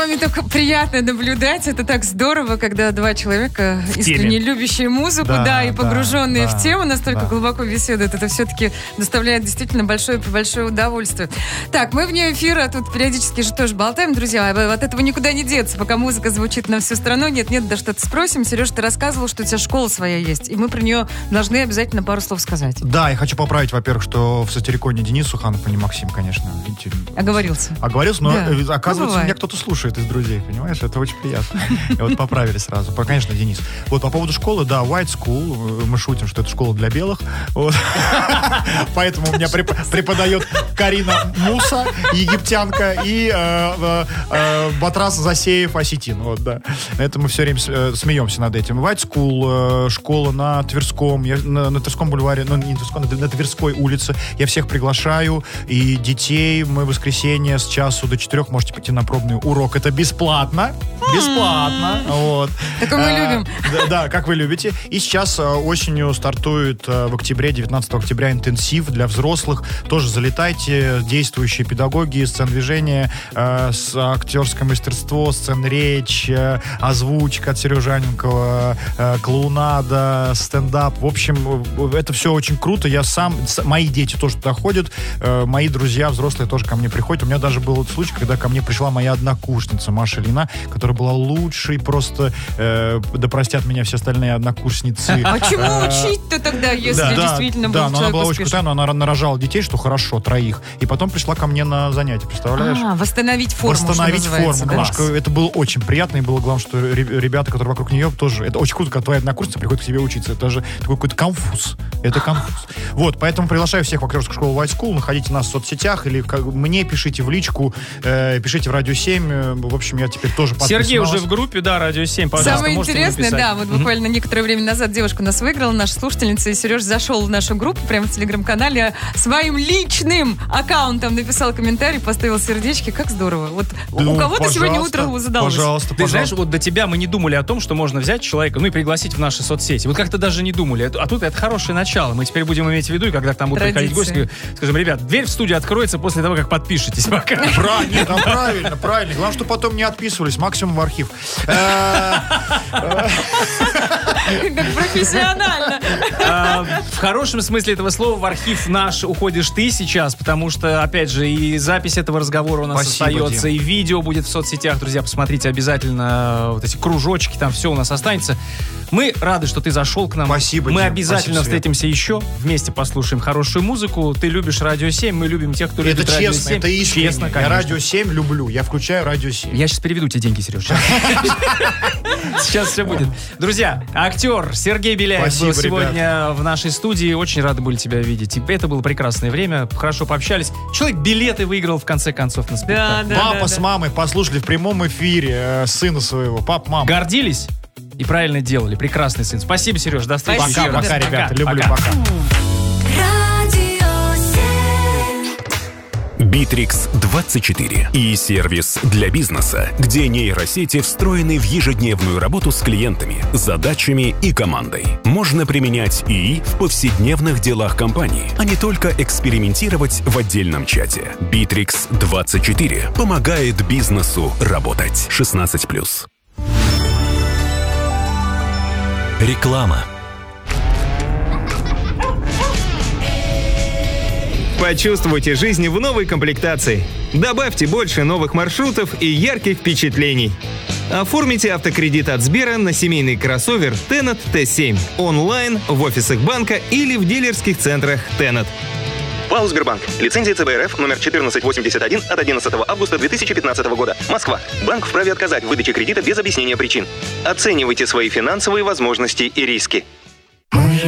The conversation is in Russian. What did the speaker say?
вами так приятно наблюдать. Это так здорово, когда два человека, искренне любящие музыку, и погруженные в тему, настолько глубоко беседуют. Это все-таки доставляет действительно большое удовольствие. Так, мы вне эфира тут периодически же тоже болтаем, друзья. От этого никуда не деться. Пока музыка звучит на всю страну, нет-нет, да что-то спросим. Сереж, ты рассказывал, что у тебя школа своя есть, и мы про нее должны обязательно пару слов сказать. Да, я хочу поправить, во-первых, что в Сатириконе Денис Суханов, а не Максим, конечно. Видите, Оговорился, но оказывается, меня кто-то слушает из друзей, понимаешь? Это очень приятно. И вот поправили сразу. Конечно, Денис. Вот по поводу школы, да, White School. Мы шутим, что это школа для белых. Поэтому у меня преподает Карина Муса, египтянка, и Батрас Засеев, осетин. Вот, да. Это мы все время смеемся над этим. White School, школа на Тверском, на Тверском бульваре, ну, не Тверском, на Тверской улице. Я всех приглашаю, и детей мы в воскресенье с часу до 4 можете пойти на пробный урок. Это бесплатно. Бесплатно. Вот. Так мы любим. Да, как вы любите. И сейчас осенью стартует в октябре, 19 октября, интенсив для взрослых. Тоже залетайте. Действующие педагоги, сцен-движение, актерское мастерство, сцен-речь, озвучка от Сережи Аненкова, клоунада, стендап. В общем, это все очень круто. Я сам, мои дети тоже туда ходят. Мои друзья взрослые тоже ко мне приходят. У меня даже был случай, когда ко мне пришла моя однокурсница Маша Лина, которая была лучшей просто, да простят меня все остальные однокурсницы. А чему учить-то тогда, если действительно был человек но она была успешный? очень крутая, но она нарожала детей, что хорошо, 3. И потом пришла ко мне на занятия, представляешь? Восстановить форму, Восстановить форму. Немножко, это было очень приятно, и было главное, что ребята, которые вокруг нее, тоже, это очень круто, когда твоя однокурсница приходит к тебе учиться. Это же такой какой-то конфуз. Это конфуз. Вот, поэтому приглашаю всех в актерскую школу White School. Находите нас в соцсетях или мне пишите в личку, пишите в Радио 7. В общем, я теперь тоже подписан. Сергей уже в группе, да, Радио 7, пожалуйста. Самое интересное, да, вот буквально некоторое время назад девушка у нас выиграла, наша слушательница, и Сереж зашел в нашу группу прямо в телеграм-канале, своим личным аккаунтом написал комментарий, поставил сердечки. Как здорово. Вот у кого-то сегодня утром задалось. Пожалуйста. Ты знаешь, вот до тебя мы не думали о том, что можно взять человека, ну и пригласить в наши соцсети. Вот как-то даже не думали. А тут это хорошее начало. Мы теперь будем иметь в виду, и когда к нам будут приходить гости, скажем, ребят, дверь в студию откроется после того, как подпишетесь. Пока. Правильно. Главное, что потом не отписывались, максимум в архив. Как профессионально. В хорошем смысле этого слова в архив наш уходишь ты сейчас, потому что, опять же, и запись этого разговора у нас остается, и видео будет в соцсетях. Друзья, посмотрите обязательно вот эти кружочки, там все у нас останется. Мы рады, что ты зашел к нам. Спасибо, Мы Дим. обязательно встретимся еще, вместе послушаем хорошую музыку. Ты любишь Радио 7, мы любим тех, кто любит Радио 7. Это искренне. Честно, я Радио 7 люблю, я включаю Радио 7. Я сейчас переведу тебе деньги, Сереж. Сейчас все будет. Друзья, актер Сергей Беляев был сегодня в нашей студии. Очень рады были тебя видеть. И это было прекрасное время. Хорошо пообщались. Человек билеты выиграл в конце концов на спектакль. Папа с мамой послушали в прямом эфире сына своего. Пап, мама. Гордились и правильно делали. Прекрасный сын. Спасибо, Сереж. До встречи. Пока, ребята. Люблю, пока. Bittrex 24 и сервис для бизнеса, где нейросети встроены в ежедневную работу с клиентами, задачами и командой. Можно применять ИИ в повседневных делах компании, а не только экспериментировать в отдельном чате. Bittrex 24 помогает бизнесу работать. 16+. Реклама. Почувствуйте жизнь в новой комплектации. Добавьте больше новых маршрутов и ярких впечатлений. Оформите автокредит от Сбера на семейный кроссовер Tenet T7 онлайн, в офисах банка или в дилерских центрах Tenet. ПАО «Сбербанк». Лицензия ЦБ РФ номер 1481 от 11 августа 2015 года. Москва. Банк вправе отказать в выдаче кредита без объяснения причин. Оценивайте свои финансовые возможности и риски.